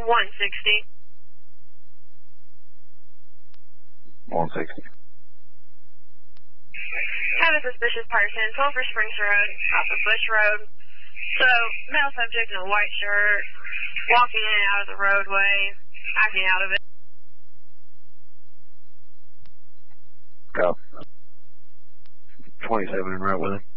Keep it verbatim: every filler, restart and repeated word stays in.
one sixty. one sixty. Have a suspicious person, Sulphur Springs Road, off of Bush Road. So, male subject in a white shirt, walking in and out of the roadway, acting out of it. Go. twenty-seven and right with him.